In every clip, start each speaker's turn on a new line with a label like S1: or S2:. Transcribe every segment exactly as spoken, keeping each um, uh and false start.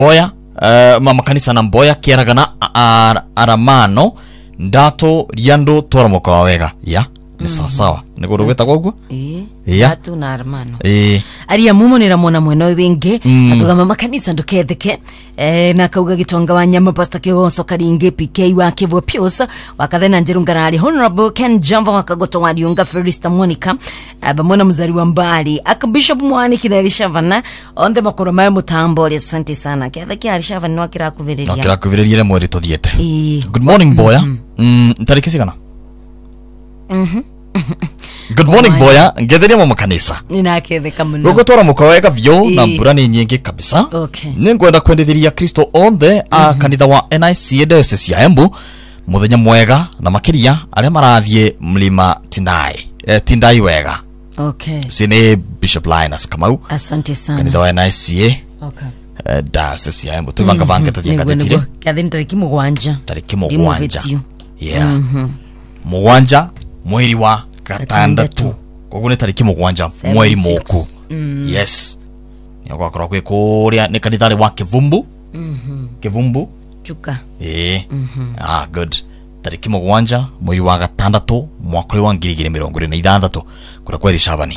S1: Boya uh, mama kanisa na Mboya Kieragana ar, aramano ndato riando twara muka wega ya ni sawa sawa niko rugeta gwaguo
S2: eh
S1: ya
S2: atu na armano
S1: eh
S2: aria mumonera mona mwena winge akuga mama kanisa nduketheke eh na kauga gitonga wa nyama pastor Kigonso Karinge P K wa Kivu Pius wakathena njeru ngarari honorable Ken Jambo wakagoto wa Diunga Ferista Monica abamona muzari wa mbali akabishop mwani kidarisha vana onde makoro mayo mutambo le asante sana ketheke arisha vana wakira kuvereria
S1: wakira kuvereria mweri tuthiete good morning Boya mm tariki sigana
S2: mhm
S1: good morning Boya ngetheria mama kanisa
S2: ninaketheka muno
S1: gogo tora mukawega vyo na mbura ni nyingi kabisa
S2: okay
S1: ningwenda kwendithiria Kristo onthe a kanitha wa N I C Diocese ya Embu muthenya mwega na makiria aria marathie mlima Tindai eh, Tindai wega
S2: okay
S1: sine Bishop Linus Kamau
S2: asante sana
S1: kanitha wa N I C
S2: okay
S1: uh, Diocese ya Embu tuvanga bange tathia kadetire
S2: kathini tariki mugwanja
S1: tariki mugwanja yeah mugwanja mweri wa gatandatu koguo ni tariki mugwanja mweri muku yes ni kwa kwa kwe kuria ni kanithari wa Kivumbu mhm Kivumbu
S2: chuka
S1: eh ah good tariki mugwanja mweri wa gatandatu mwaka wa ngiri igiri mirongo ine na ithathatũ kura kwa Rishabani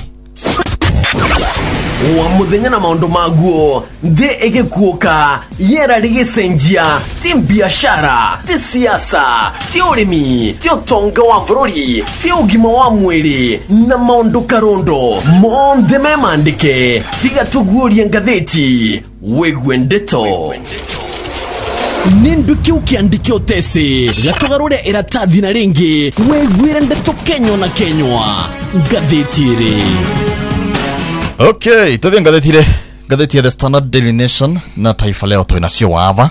S3: wa muthenya na maundu maguo nthi igikuoka yera rigicenjia ti biashara ti siasa ti urimi ti utonga wa bururi ti ugima wa mwiri na maundu karondo monde memandike tiga tuguoria ngatheti wegwe ndeto ninduki ukiandikio tesi gatogarure iratathi na ringi wegwire ndeto Kenya na Kenywa ngatheti
S1: okay tadhi ngatheti ngatheti ya The Standard, Daily Nation na Taifa Leo to inacio wava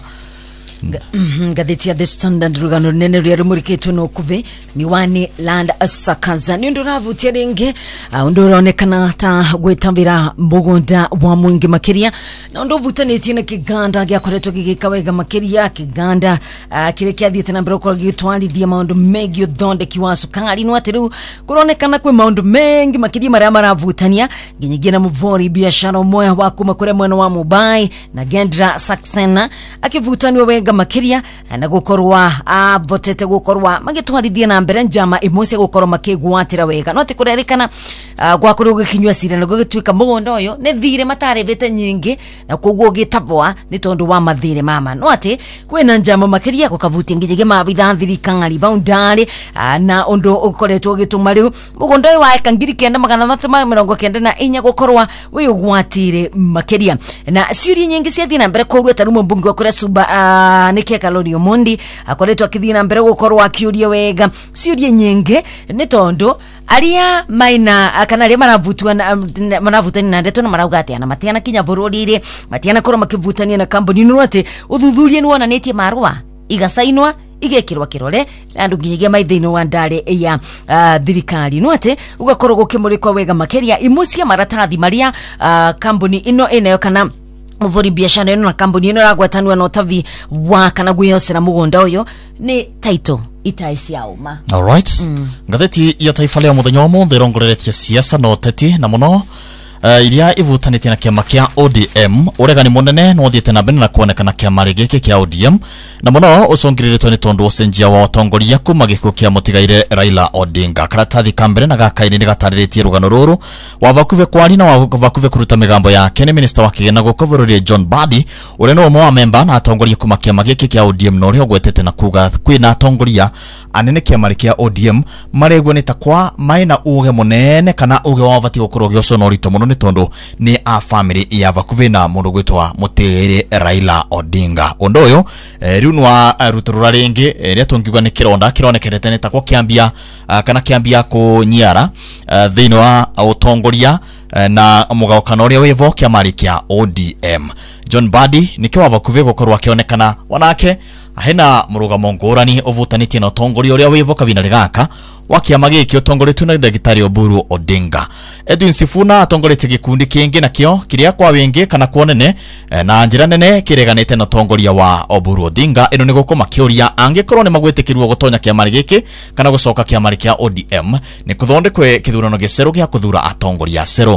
S2: ngatheti ya The Standard rugano nene rya rumurikitwe no kuve miwani land asakaza ni ndo ravutia ringi ndo raonekana ta gwetambira mugunda wa mwingi makiria na ndo vutanĩtie na kiganda gya koretwo gigikawega makiria kiganda kire kiathiĩte na mbere kwa gitwarithia maundu megi uthondeki wa sukari no atiru kuronekana kwe maundu mengi makiria maria maravutania nginyagia na muvori biashara moya wa kuma kure mwena wa Mumbai na Gendra Saxena akivutaniwa wega makiria na gukorwa avotete gukorwa magitwarithia na mbere njama imwe cia gukorwa makigwatira wega no ati kurerikana gwa kuri gikinywa cira no gitwika mugunda uyu ni thire matarevete nyingi na koguo gitavwa ni tondu wa mathire mama no ati kwina njama makiria gukavutia ngijige mabitha thirikari boundary na undu ukoretwo gituma riu mugunda uyu wa eka ngiri kenda magana matatu mirongo kenda na inya gukorwa wi ugwatire makiria na ciuri nyingi cia thina mbere koguo tarumo mbunge wa kure Suba Nike Kalori Omondi akoretwo akithina mbere gukorwa akiuria wega ciuria nyingi ni tondu aria maina kana aria maravutwa maravutani na ndeto na marauga ati ana matiana kinya bururi matiana korwo makivutania na kambuni no ati uthuthuria ni wonanitie marua igasainwa igekirwa kirore andu nginya maithino wa ndare ya uh, thirikari no ati ugakorwo gukimurikwa wega makeria imucia maratathi maria uh, kambuni ino enayo kana muvori biashara ino na kambuni ino ragwatanwa no tavi wa kana guyosera mugunda uyo ni title itaisi yauma.
S1: All right mm. ngatheti ya Taifa Leo muthenya wa muthi rongoreretie siasa no teti na muno uh, iria ivutanitie na kiama kia O D M uregani munene no thiete na mbere na kuonekana kiama giki kia O D M na muno ucungiriritwe ni tondu ucenjia wa utongoria kuma gikuo kia mutigaire Raila Odinga karatathi kambere na gakaini ni gatariritie rugano ruru wa vakuve kwari na wa vakuve kuruta migambo yake ni minister wa kigena gukoveroria John Badi ure no mwa memba na atongoria kuma kiama giki kia O D M no rio gwetete na kuga kwina atongoria anene kiama kia O D M maregwe ni takwa maina uge munene kana uge wa vati gukorwo gioco no rito muno ni tondu ni a family ya vakuve na mundu gwitwa mutigaire Raila Odinga undu uyu eh, nwa ruturura ringi ria tungiuga ni kironda kironekerete ni takwa kiambia uh, kana kiambia kunyiara uh, thini wa utongoria uh, na mugawakano ria wivo kiamari kia O D M John Badi nikiwa vakuve gukorwa kionekana wanake ahena murugamo ngurani uvutanitie na utongoria ria wivo kavina rigaka wakiama giki utongoretwe na Daktari Oburu Odinga. Edwin Sifuna atongoretie gikundi kingi nakio kiria kwa wingi kana kuonene na njira nene kireganite na utongoria wa Oburu Odinga ino ni gukoma kiuria angikorwo ni magwetikirwo gutonya kiama giki kana gucoka kiama kia O D M ni kuthondekwe kithurano giceru gia kuthura atongoria cero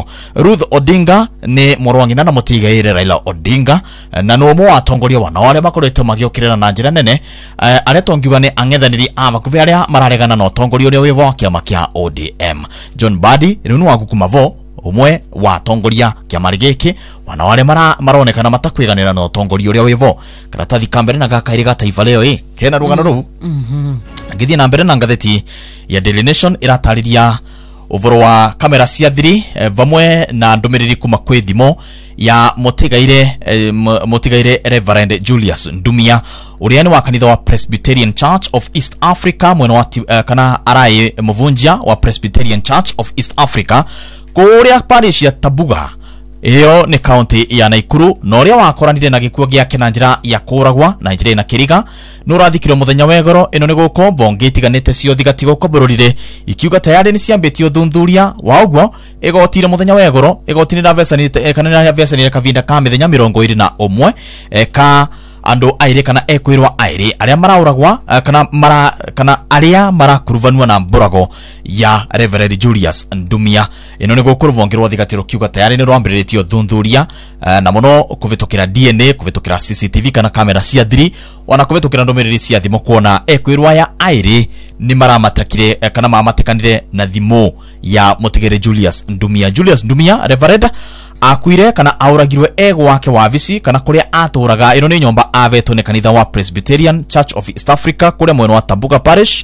S1: Ruth Odinga ni morwangina na mutigaire Raila Odinga na no mo atongoria wana wale makoretwo magiokirira na njira nene aria tongiwa ni ang'ethaniri abakuvi aria mararegana na tongoria uria wivo kiama kia O D M. John Badi rinu Wagukumavo umwe wa tongoria kiama giki wana wale mara maronekana matakwiganira na tongoria uria wivo. Karatathi kambere na gakairi ga Taifa Leo i kena rugano ru
S2: mhm
S1: ngithii na mbere na ngatheti ya Daily Nation iratariria uvoro wa kamera cia thiri eh, vamwe na ndumiriri kuma kwi thimo ya Motigaire eh, Motigaire Reverend Julius Ndumia uria ni wa kanitha wa Presbyterian Church of East Africa mwena wa uh, kana arai muvunjia wa Presbyterian Church of East Africa kuria parish ya Tabuga. Iyo ni county ya Naikuru na uria wakoranire na gikuo giake na njira ya kuragwa na njira ina kiriga nurathikirwo muthenya wegoro ino ni guko bonge itiganite cio thigatigo kobororire ikiuga tayari ni ciambetio thuthuria wa uguo igotire muthenya wegoro igotire na vesanite kana na vesanire kavinda ka mithenya mirongo iri na umwe ka ando aire kana ekwirwa aire aria marauragwa kana mara kana aria marakuruvanwa na mburago ya Reverend Julius Ndumia. Ino ni gukuruvongirwa thigatiro kiuga tayari ni rwambiriritio thuthuria na muno kuvitukira D N A kuvitukira C C T V kana kamera cia thiri wana kuvitukira ndumiriri cia thimo kuona ekwirwa ya aire ni maramatakire kana mamatekanire na thimo ya Motigaire Julius Ndumia. Julius Ndumia Reverend akuire kana auragirwe ego wake wabici kana kuria aturaga ino ni nyomba avetwo ni kanitha wa Presbyterian Church of East Africa kuria mwena wa Tabuga Parish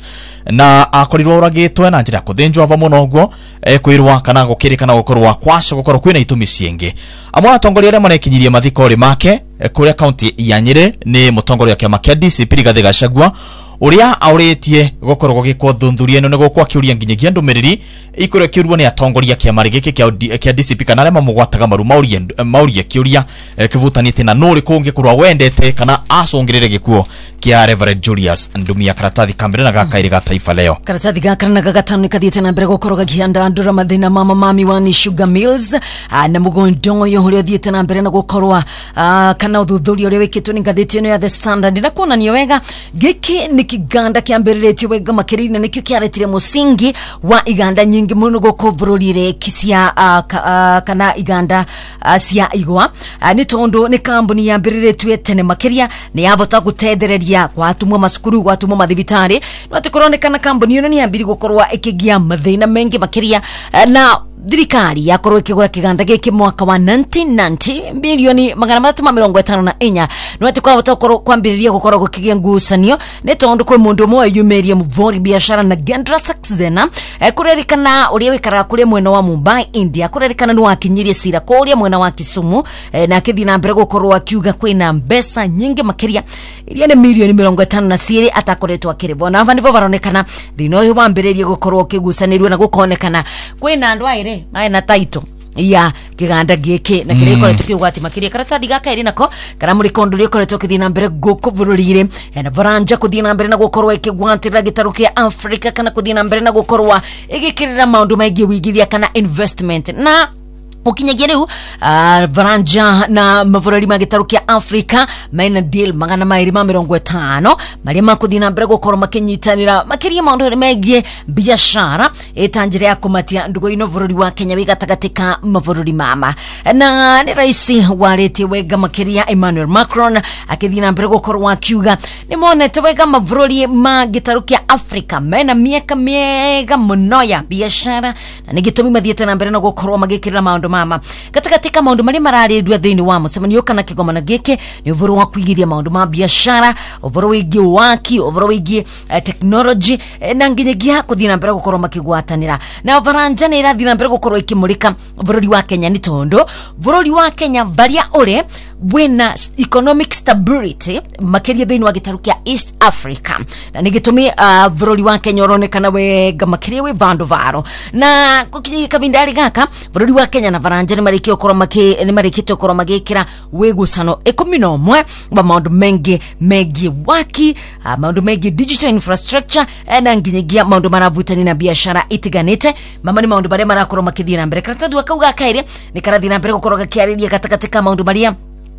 S1: na akorirwo uragitwe na njira kuthinjwa va muno guo ekwirwa kana gukirikana gukorwa kwasha gukorwo kwina itumi cienge. Amwe atongoria aria marekinyirie mathiko ri make kuria county ya Nyeri ni mutongoria kiama kia D C P Rigathi Gachagua uria auritie gukorwo gikwo thuthuria ino ni gukwa kiuria nginyagia ndumiriri ikurio kiurwo ni atongoria kiama giki kia D C P kana aria mamugwataga maru maurie maurie kiuria kivutanite na nuri kungi kurwa wendete kana acungirire gikuo kia Reverend Julius Ndumia. Karatathi kambere na gakairi ga Taifa Leo
S2: karatathi gakana na gagatano kathiete na mbere gukoroga gianda ndura mathina mama mami wani Sugar Mills na mugondo yo hurio thiete na mbere na gukorwa kana uthuthuria uria wikitwo ni ngatheti ino ya The Standard na kuonania wega giki ni kiganda kiambiriretio wega makirina nikio kiaretire musingi wa iganda nyingi muno gukovururire kisia uh, ka, uh, kana iganda uh, cia igwa uh, ni tondu ni kambuni yambiriretio tene makiria ni yavota gutedereria kwatumwa masukuru kwatumwa mathibitari no atikoronekana kambuni ino ni yambiri gukorwa ikigia mathina mengi makiria uh, na thirikari yakorwo ikigura kiganda giki mwaka wa nineteen ninety bilioni magana matatu mirongo itano na inya no atikwa kwambiriria gukorwo gukigia ngucanio ni tondu kwi mundu mwe yumeria muvori biashara na Gendra Saxena e, kurerikana uria wikara kuri mwena wa Mumbai India kurerikana ni wakinyirie cira kuria mwena wa Kisumu e, na kithi na mbere gukorwo akiuga kwina mbesa nyingi makiria iria ni milioni mirongo itano na ciri atakoretwo akiribwo na ava nivo varonekana thino uyu wambiririe gukorwo kigucanirwe na gukonekana kwina andu aire ai na taito ya kiganda giki na kire koreto kiugwati makiria karatathi gaka iri nako kana muri kondorio koreto kithina mbere gukuvururire na varanja kuthina mbere na gukorwa ikigwatira gitaru kia Africa kana kuthina mbere na gukorwa igikirira maundu maingi wigithia kana investment na ukinyagia riu uh, varanja na mavururi magitaru kia Africa maina deal magana mairi ma mirongo itano maria makuthina mbere gukorwa makinyitanira makiria maundu megie biashara etanjire ya kumatia ndugo ino vururi wa Kenya wigatagatika mavururi mama na ni raisi warete wega makiria Emmanuel Macron akithina mbere gukorwa akiuga ni monete wega mavururi magitaru kia Africa maina miaka miega muno ya biashara na nigitumi mathiete na mbere na gukorwa magikirira maundu mama katakatika maundu mari mararirwa thini wa mucemanio kana kigomana giki ni uvoro wa kuigithia maundu ma biashara uvoro wigi waki uvoro wigi uh, technology eh, na nginyagia kuthina mbere gukorwo makigwatanira na varanja ni irathina mbere gukorwo ikimurika bururi wa Kenya ni tondo bururi wa Kenya varia ure bwena economic stability makiria thini wa gitaru kia East Africa na nigitumi uh, bururi wa Kenya uronekana wega makiria we vandu varo na kukinyika vindari gaka bururi wa Kenya na varanja ni marikio korwo maki ni marikito korwo magikira wegusano ikumi na umwe ba maundu mengi mengi waki uh, maundu mengi digital infrastructure na nginyagia maundu maravutani na biashara itiganite mama ni maundu bare marakorwo makithira mbere karatathi akauga kaire ni karathina mbere gukorwo gakiariria katakatika maundu maria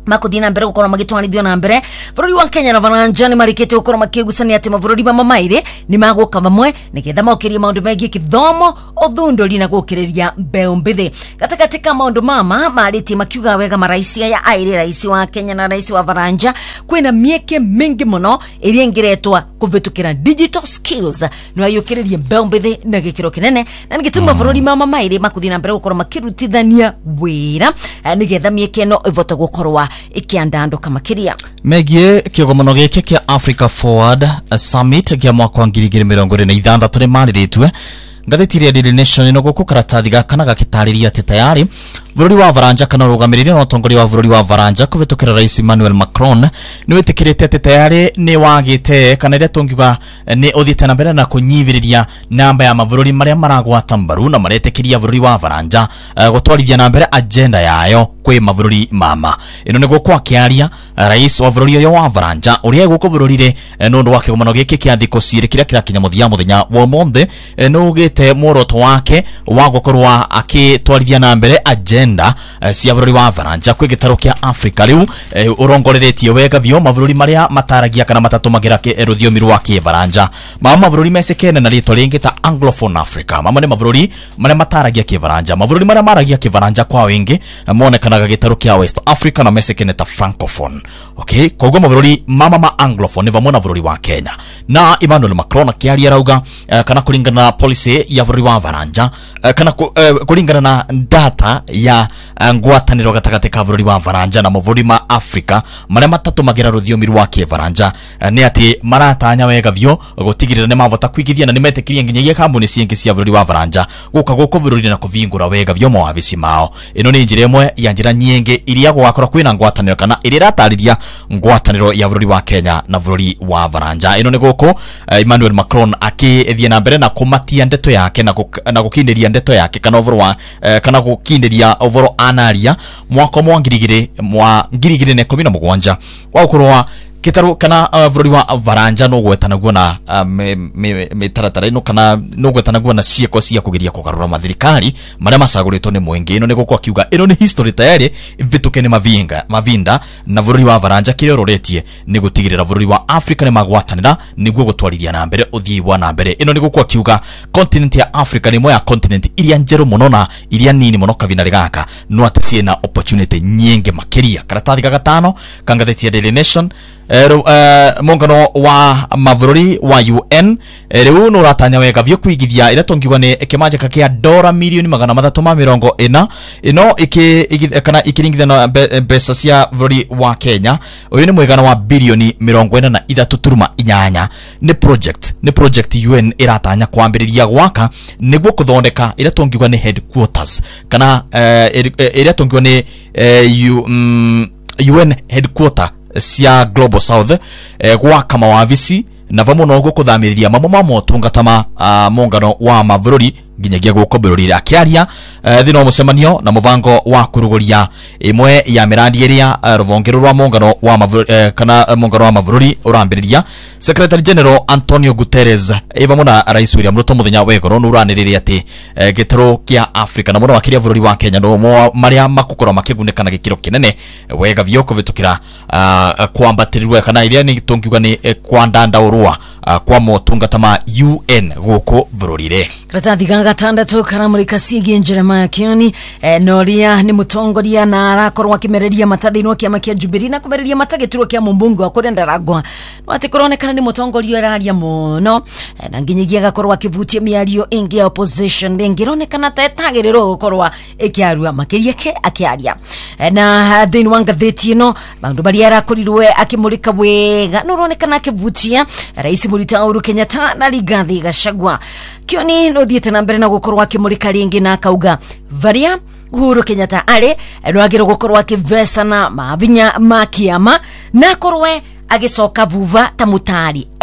S2: makuthina mbere gukorwo magitwarithio na mbere bururi wa Kenya na Varanja ni marikite gukorwo makigusania ati mabururi mama maire ni maguka bamwe nigetha maukirie maundu mengi kithomo uthunduri na gukiriria mbeu mbithi katikati ka maundu mama mariti makiuga wega maraisi ya aire rais wa Kenya na rais wa Varanja kwina mieke mingi muno iria ngiretwa kuvitukira digital skills no ayukiririe mbeu mbithi na gikiro kinene na ngituma bururi mama maire makuthina mbere gukorwo makirutithania wira nigetha mieke no ivota gukorwa ikiandando kama kiria
S1: megie kiogomono gike kia Africa Forward Summit kia mwaka wa ngiri igiri mirongo ine na ithathatũ ni mariritwe ngatheti ya Daily Nation no guku karatathi gakana gakitariria ati tayari bururi wa Varanja kana rugamirire no tongoria wa bururi wa Varanja kuvitukira rais Emmanuel Macron ni witikirite ati tayari ni wagite kana ria tongiga ni uthite na mbere na kunyiviriria namba ya mavururi maria maragwata mbaru na maretikiria bururi wa Varanja uh, gutwarithia na mbere agenda yayo kwi mavururi mama ino ni gukwa kiaria uh, rais wa bururi yo wa Varanja uria guko bururire uh, no ndo wake gomano giki kia thiko cire kiria kira kinya muthia muthenya wa monde uh, no ugite muoroto wake wa gukorwa akitwarithia na mbere agenda uh, cia bururi wa Varanja kwi gitaro kia Africa riu uh, urongoreretie wega vyo mavururi maria mataragia kana matatumagira ke ruthiomi rwa ki Varanja mama mavururi mesekene na ritwa ringi ta Anglophone Africa mama ni mavururi maria mataragia ki Varanja mavururi maria maragia ki Varanja kwa wingi monekana gitaro kia West Africa na mesekene ta Francophone okay kogo mavururi mama ma Anglophone vamwe na vururi wa Kenya na Emmanuel Macron akiaria rauga uh, kana kulingana na policy ya vururi wa Varanja uh, kana ku, uh, kulingana na data ya uh, ngwataniro gatagati ka vururi wa Varanja na mavururi ma Africa maria matatu magira ruthiomi rwa ki Varanja uh, ni ati maratanya wega vyo gutigirira ni mavota kwigithia na ni metekirie nginyagia kambuni ciengi cia vururi wa Varanja guka guko vururi na kuvingura wega vyo mawabisi mao ino ni njira imwe ya njira nyingi iria gwakora kwina ngwataniro kana iria ratariria ngwataniro ya vururi wa Kenya na vururi wa Varanja ino ni guko uh, Emmanuel Macron akithia na mbere na kumatia ndeto yake na na gukindiria ndeto yake kana ovoro wa uh, kana gukindiria ovoro anaria mwaka mwa ngirigire mwa ngirigire ne kumi na mugwanja wa ukorwa kitaro kana uh, vururi wa Varanja no gwetana guona uh, me, me, me taratara ino kana no gwetana guona cieko cia kugiria kugarura mathirikari maria macaguritwo ni mwingi ino ni gukwa kiuga ino ni history tayari vituke ni mavinga mavinda na vururi wa Varanja kirio roretie ni gutigirira vururi wa Africa ni magwatanira niguo gutwarithia na mbere uthii wa na mbere ino ni gukwa kiuga continent ya Africa ni moya continent iria njeru muno na iria nini muno kavina rigaka no atacie na opportunity nyingi makiria karatathi gatano kangatheti ya Daily Nation Uh, uh, mungano wa mavururi wa U N riu no ratanya wega vyo kwigithia ira tongiwa ni kimanja kia dola milioni magana mathatu ma mirongo ina ino iki kana ikiringithia na pesa cia vururi wa Kenya uyu ni mwegano wa bilioni mirongo ina na ithatu turuma inyanya ni project ni project U N iratanya kwambiriria gwaka niguo kuthondeka ira tongiwa ni headquarters kana uh, ira tongiwa ni uh, um, U N headquarter cia Global South eh, gwaka mawavisi na vamo no gukuthamiria mamo ma motungatama uh, mungano wa mavururi nginyagia guko bururi akiaria uh, thino mucemanio na muvango wa kuruguria imwe ya mirandi iria uh, ruvongero rwa mungano wa mavururi uh, kana uh, mungano wa mavururi urambiriria Secretary General Antonio Guterres eva muna rais William Ruto muthenya wegoro no uraniriria ati uh, gitaro kia Africa na muno wakiria vururi wa Kenya no mo maria makukora makiguneka na gikiro kinene wega vyo kuvitukira uh, kwambatirirwe kana iria ni tongiuga ni uh, kwandanda urua uh, kwa motungatama U N guko vururire
S2: kratathi gatandatu karamurika Sigie Jeremiah Kioni eh, noria ni mutongoria na arakorwa kimereria matathino kia makia Jubilee na kumereria matagituro kia mumbungu wa kurenda ragwa no ati kuronekana ni mutongoria araria muno eh, na nginyagia gakorwa kivutie miario ingi ya opposition ngironekana ta etagiriro gukorwa ikiarua makiria ke akiaria eh, na thini wa ngatheti ino bandu bari arakorirwe akimurika wega no ronekana kivutia rais Murita Uhuru Kenyatta na Rigathi Gachagua Kioni no thiete na mbere na gukorwa akimurika ringi na akauga varia Uhuru Kenyatta ari rwagire gukorwa akivesana mavinya makiama na korwe agicoka vuva ta mutari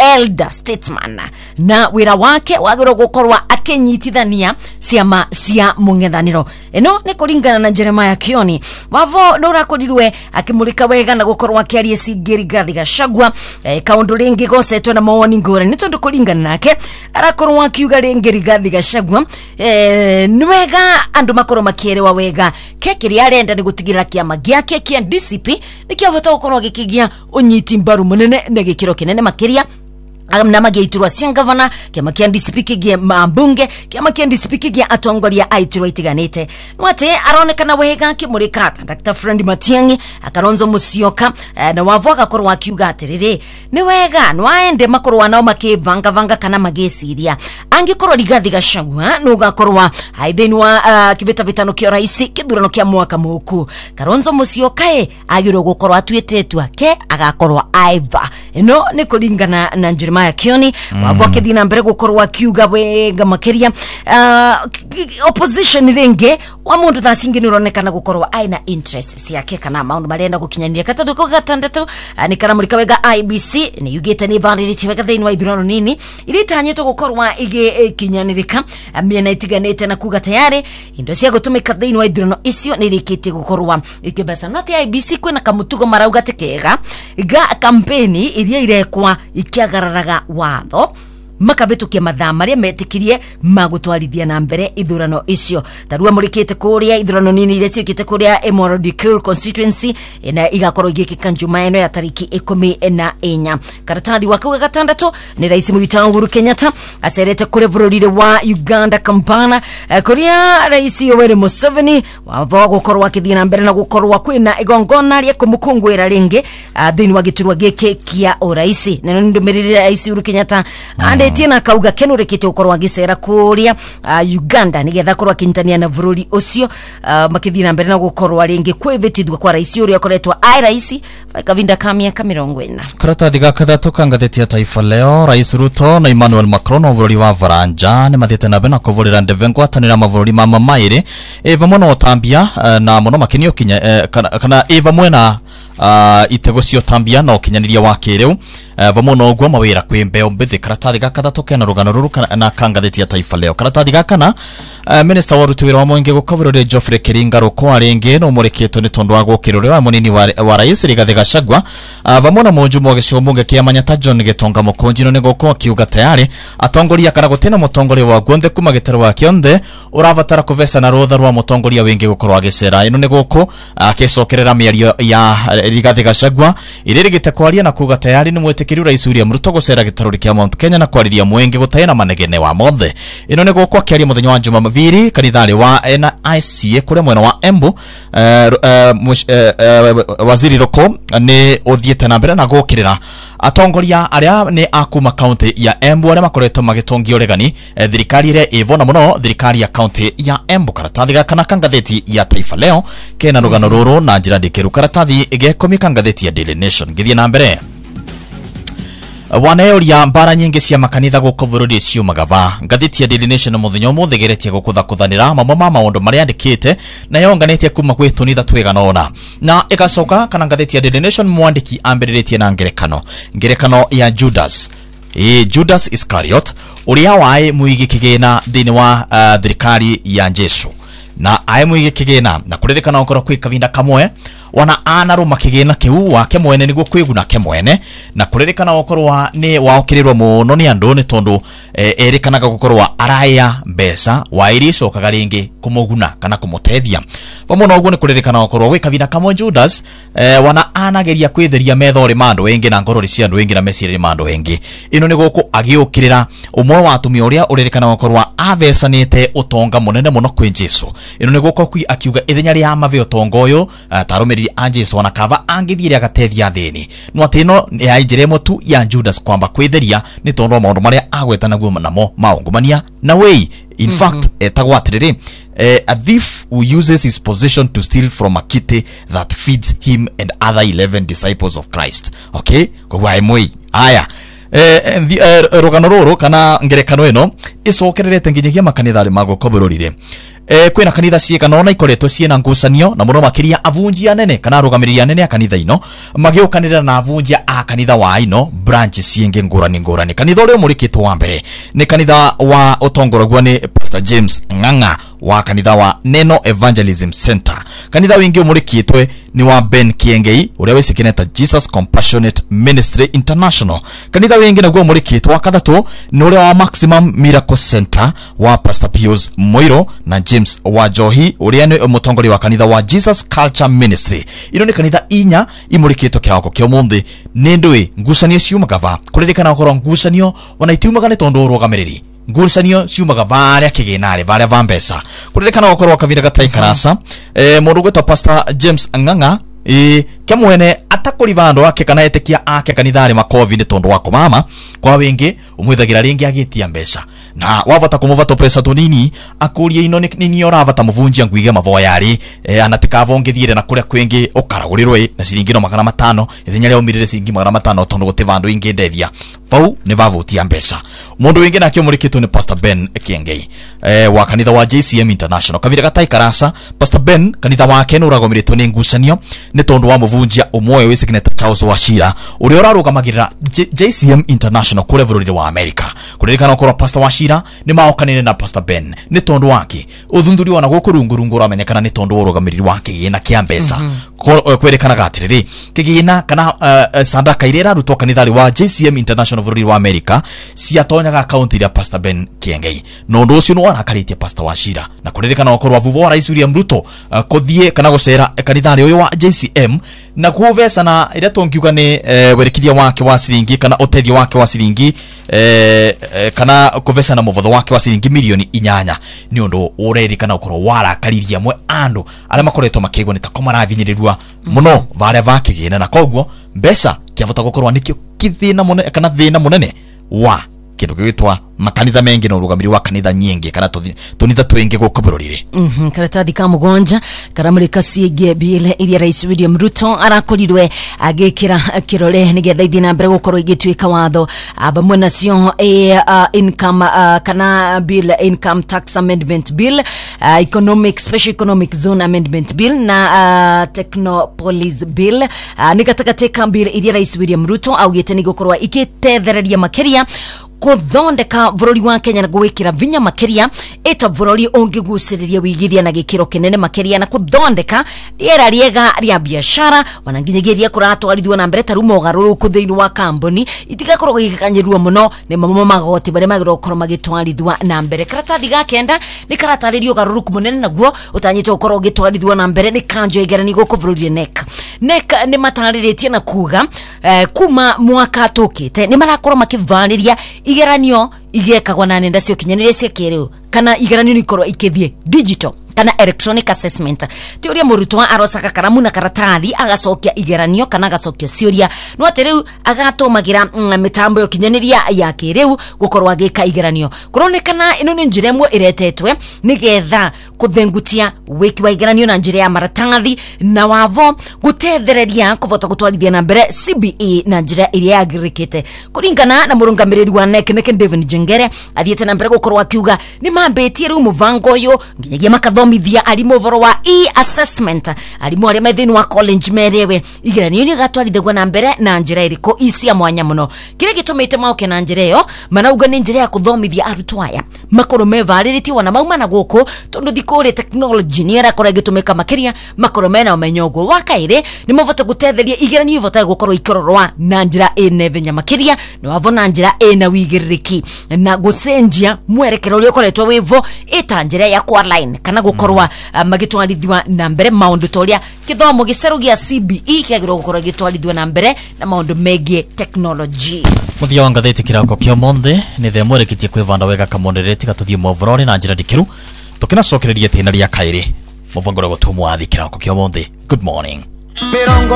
S2: elder statesman na wira wake wagiro gukorwa akenyitithania ciama cia mungethaniro. Eno ni kuringana na Jeremiah Kioni. Wavo nurakorirwe akimulika wega na gukorwa akiarie Sigeri Gathi Gachagua e, kaundu ringi gocetwe na mawoni ngore ni tondu kuringana nake arakorwa akiuga ringi Gathi Gachagua e, nwega andu makorwo makierewa wega kekiri arenda ni gutigira kiama giake kia D C P nikiavota gukorwa gikigia unyiti mbaru munene na gikiro kinene makiria na mageiturwa cia governor kiama kia D C P kigia mambunge kiama kia D C P kigia atongoria aiturwa itiganite nwate aronekana wega kimurikata Doctor Friend Matiang'i akaronzo Musyoka na wavoga korwa akiuga atiriri ni wega nwaende makorwa nao makivanga vanga kana magesiria angikorwa Rigathi Gachagua nuga korwa aithini wa uh, kivita vitano kia raisi kithurano kia mwaka muku Karonzo Musyoka e agiro gukorwa atuetetwa ke agakorwa aiva ino ni kuringana na Jeremiah Kioni mm. wavo akithina mbere gukorwa akiuga wega makiria uh, opposition ringi wa mundu thacingi nironekana gukorwa aina interest ciake kana maundu marenda gukinyaniria katatu ko gatandatu uh, ni kana mulika wega I B C ni yugite ni validity wega thini wa ithurano nini iritanyito gukorwa ige kinyanirika miena itiganite na kuga tayari indo cia gutumika thini wa ithurano icio ni rikite gukorwa ikibesa no ti I B C kwena kamutugo marauga tikega ga kampeni iria irekwa ikiagararaga watho makabetukia mathaa maria metikirie magutwarithia na mbere ithurano icio tarua murikite kuria ithurano nini ile cikite kuria Emorodic constituency ina igakorwo igikika njuma eno ya tariki ikumi na inya karatathi wa kuga gatandatu ni rais Mũrutani Uhuru Kenyatta acerete kure bururi wa Uganda Kampala kuria rais Yoweri Museveni wavo gukorwa kithia na mbere na gukorwa kwina igongona ria kumukungwira ringi thini wa giturwa giki kia uraisi na ndumirire rais Uhuru Kenyatta ande tina kauga kenurekete ukorwa gicera kuria uh, Uganda nigetha korwa kintania na bururi ucio uh, makithina mbere na gukorwa ringi kwivitithwa kwa rais uria akoretwa ai rais kavinda ka miaka mirongo ina
S1: karatathi gaka thatu kangatheti ya Taifa Leo. Rais Ruto na Emmanuel Macron ovururi wa Varanja ni mathite na bena kuvurira ndeve ngwatanira mavururi mama mairi eva mono otambia uh, na mono makinio kinya uh, kana, kana eva mwena uh, itego cio tambia no kinyaniria wa kiriu uh, vamono ogwo mawira kwimbe ombithi karatathi gaka thatu kena rugano ruru na kangatheti ya Taifa Leo. Karatathi gaka na uh, minister wa ruti wira wa mwenge gukaburire Geoffrey Kiringa rukwa ringi no mureketo ni tondu wa gukirore wa munini wa, wa rais Rigathi Gachagua uh, vamono monjumo wa gicio mbunge kia Manyata John Gitonga Mukunji no ni gukwa kiuga tayari atongoria kana gutena mutongoria wa gwothe kuma gitaro wa kionde uravatara kuvesa na rutha rwa mutongoria wingi gukorwa gicera ino ni guku akicokerera miario ya Rigathi Gachagua iriri gitekwaria na kuga tayari ni mwetekiru rais William Ruto gucera gitaro kia Mount Kenya na kwariria mwenge gutayana manegene wa mothe ino ni gukwa kiaria muthenya wa Jumapili kanithari wa N I C kure mwena wa Embu uh, uh, mush, uh, uh, waziri Roko ni uthiete na mbere na gukirira atongoria aria ni akuma county ya Embu aria makoretwo magitongio regani uh, thirikari ire ivona muno thirikari ya county ya Embu. Karatathi gaka na kangatheti ya Taifa Leo kena rugano ruru na njira ndikiru. Karatathi igekumi kangatheti ya Daily Nation ngithie na mbere wanaeoria mbara nyingi cia makanitha guko bururi cio magava. Ngatheti ya Daily Nation muthenya umuthe geretie gukutha kuthanira mama mama maundu maria andikite na yonganetie kuma kwi tunitha twiganona na igacoka kana ngatheti ya Daily Nation mwandiki ambiriretie na ngerekano ngerekano ya Judas e Judas Iscariot uria wae muigi kigena thini wa uh, thirikari ya Jesu na ae muigi kigena na kuririkana okoro kwi kavinda kamwe wana anaruma kigena kiu wake mwene niguo kwiguna ke mwene na kuririkana okorwa ni waokirirwa muno ni andu ni tondu e, erikanaga gukorwa araya mbesa wairi cokaga ringi kumuguna kana kumutethia vamuno oguo ni kuririkana okorwa wi kavinda kamwe Judas e, wana anageria kwitheria methori mandu engi na ngorori cia andu engi na mesiri mandu engi ino ni guku agiukirira umwe wa atumia uria uririkana okorwa avesanite utonga munene muno kwi Jesu ino ni guku akiuga ithenya ria mave utonga uyu uh, tarumiri Jesu wana kava angithire agatethia thini no atino ya injiremo tu ya Judas kwamba kwitheria ni tondu maundu maria agweta naguo namo maungumania na way in mm -hmm. fact etagwa atiriri Uh, a thief who uses his position to steal from a kitty that feeds him and other eleven disciples of Christ. Okay, kwa imwe aya eh uh, uh, rogano roro kana ngerekano eno icokererete nginyagia makanithari mago koburorire eh, kwina kanitha ciigana ona ikoretwo ciina ngucanio na muno makiria avunjia nene kana arugamiria nene a kanitha ino magiokanira na avunjia a kanitha wa ino branch ciingi ngurani ngurani. Kanitha uria murikitwo wa mbere ni kanitha wa utongoragwa ni Pastor James Ng'ang'a wa kanitha wa Neno Evangelism Center. Kanitha wingi umurikitwe ni wa Ben Kiengei uria wisikineta Jesus Compassionate Ministry International. Kanitha wingi naguo umurikitwa kathatu ni uria wa Maximum Miracle Center wa Pastor Pius Moiro na James Wajohi uria ni mutongori wa kanitha wa Jesus Culture Ministry. Ino ni kanitha inya imurikitwo kirako kio munthi. Ni ndui ngucanio ciumagava kuririkana ukorwo ngucanio ona itiumaga ni tondu urugamiriri. Ngucanio ciumaga varia kiginari varia va mbeca kuririkana ukorwo kavira gatai karasa eh mundu gwetwa Pastor James Ng'ang'a eh kemwene atakuriva andu ake kana etekia ake kanithari makovi ni tondu wako mama kwa wingi umwithagira ringi agitia mbeca na wavata kumuvata pesa tunini akurie ino nini oravata muvunjia ngwige mavoya ari eh, anatikavongithire na kuria kwingi ukaragurirwe na ciringi no magana matano ithenya ria umirire ciringi magana matano tondu gutiva andu ingi ndethia vau ni vavutia mbeca. Mundu wingi na akiomurikitwo ni Pastor Ben Kiengei eh, wa kanitha wa J C M International kavira gatai karasa. Pastor Ben kanitha wake ni uragomiritwo ni ngucanio ni tondu wa muvunjia umwe wisikineta Charles Wachira uria urarugamagira J C M International kule vururi wa America. Kuririkana ukorwo Pastor Wachira ni maokanire na Pastor Ben ni tondu wake uthunduri wana gukurungurungu uramenyekana ni tondu urugamiriri wake gina kia mbeca mm -hmm. kwerekana gatiriri kigina kana uh, uh, sadaka ile irarutwo kanithari wa J C M International vururi wa America ciatonyaga account ya Pastor Ben Kiengei no ndu ucio no arakaritie Pastor Wachira na kuririkana ukorwo vuvu wa Rais William Ruto uh, kuthie kana gucera kanithari uyu wa J C M na kuovesa na ira tongiuga ni uh, werikithia wake wa ciringi kana utethio wake wa ciringi eh, eh, kana kuvesa na muvotho wake wa ciringi milioni inyanya ni undu urerikana ukorwo warakariria mwe andu aria makoretwo makigwa ni ta komaravinyirirwa muno varia vakigina na koguo mbeca kiavota gukorwo nikio kithina munene kana thina munene wa kindu gitwa makanitha mengi no rugamiri wa kanitha nyingi kana tunitha twingi guko bururire
S2: mhm karatathi ka mugonja karamurika ciege bile iria Rais William Ruto arakorirwe agikira kirore nigetha ithi na mbere gukorwo igituika watho abamwe nacio e uh, income uh, kana bill income tax amendment bill uh, economic special economic zone amendment bill na uh, technopolis bill uh, nigatagateka bill iria Rais William Ruto augite ni gukorwa ikitethereria makiria kuthondeka vururi wa Kenya na gwikira vinya makiria eta vururi ungiguciriria wigithia na gikiro kinene makiria na kuthondeka riera riega ria biashara wananginyagiria kuratwarithwa na mbere tarumo garuru kutheini wa kambuni itigakorwo gikanyirwa muno ni mamo magoti bare magiro korwo magitwarithwa na mbere. Karatathi ga kenda ni karataririo garuru kumunene naguo utanyitwo korwo gitwarithwa na mbere ni kanjo igerani guku vururi N E C N E C ni matariritie na kuga eh, kuma mwaka tukite ni marakorwo makivaniria igeranio igekagwa na nenda cio kinyanire cia kiriu kana igeranio ikorwo ikithie digital kana electronic assessment ti uria murutwa arosaka karamu na karatathi agacokia igeranio kana agacokia ciuria no ateriu agatomagira mm, mitambo yo kinyaniria ya kiriu gukorwo agika igeranio kuronekana ino ni njira imwe iretetwe nigetha kuthengutia wiki wa igeranio na njira ya maratathi na wavo gutethereria kuvota gutwarithia na mbere C B E na njira iria yagirikite kuringana na murungamiriri wa N E C Neke David Jengere athiete na mbere gukorwo akiuga ni mambetie ru muvango yo nginyagia makathomithia arimu voro wa e-assessment arimu aria methini wa college merewe igeranio ni gatwarithagwa na mbere na njira iriko isia mwanya muno kire gitumite mauke na njira yo manauga ni njira ya kuthomithia arutwo aya makoro mevariritie wana mauma na guku tondu thikuri technology ni era kora gitumika makiria makoro mena umenyogo wakaire ni mavota gutetheria igeranio ivota gukorwo ikororwa na njira ene venya makiria no wavona njira ena wigiririki na gucenjia mwerekero uri ukoretwo wivo eta njira ya kwa line kana gukorwa mm. uh, magitwarithwa na mbere maundu toria kithomo giceru gia C B E kiagirwo gukorwo gitwarithwa na mbere na maundu megie technology.
S1: Muthia wangatheti kirako kio monde ni the mwerekitie kwivanda wega kamondereti gatuthie movrori na njira dikiru tukina cokereria tena ria kairi muvangoro gutumwa thikirako kio monde. Good morning.